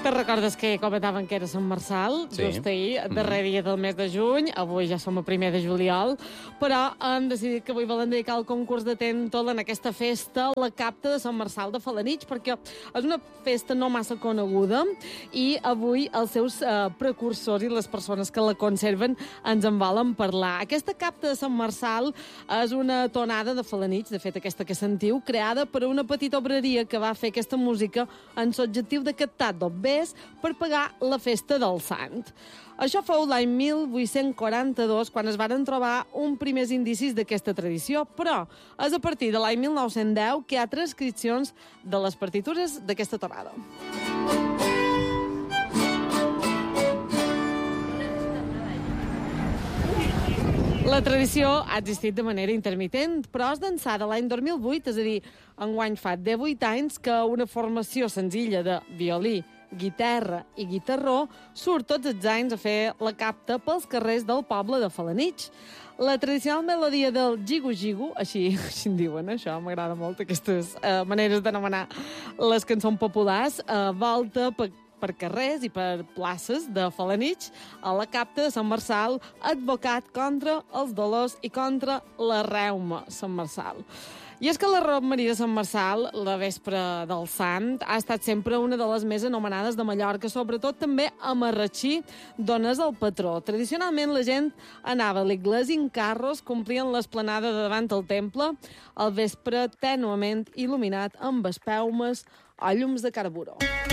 Que recordes que comentaven que era Sant Marçal, just ahir, darrer dia del mes de juny, avui ja som a 1 de juliol, però hem decidit que avui volen dedicar el concurs de Tentol en aquesta festa, la capta de Sant Marçal de Felanitx, perquè és una festa no massa coneguda i avui els seus precursors i les persones que la conserven ens en volen parlar. Aquesta capta de Sant Marçal és una tonada de Felanitx, de fet aquesta que sentiu, creada per una petita obreria que va fer aquesta música en l'objectiu de captar dobbers per pagar la festa del Sant. Això fou l'any 1842, quan es varen trobar uns primers indicis d'aquesta tradició, però és a partir de l'any 1910 que hi ha transcripcions de les partitures d'aquesta tonada. La tradició ha existit de manera intermitent, però és d'ençà de l'any 2008, és a dir, enguany fa 18 anys, que una formació senzilla de violí, guitarra i guitarró surt tots els anys a fer la capta pels carrers del poble de Felanitx. La tradicional melodia del gigu-gigu, així en diuen, això m'agrada molt, aquestes maneres d'anomenar les cançons populars, volta per carrers i per places de Felanitx a la capta de Sant Marçal, advocat contra els dolors i contra la reuma Sant Marçal. I és que la romeria de Sant Marçal, la vespre del Sant, ha estat sempre una de les més anomenades de Mallorca, sobretot també a Marratxí, d'on és el patró. Tradicionalment la gent anava a l'església en carros, complien l'esplanada de davant del temple, al vespre tènuement il·luminat amb espelmes o llums de carburó.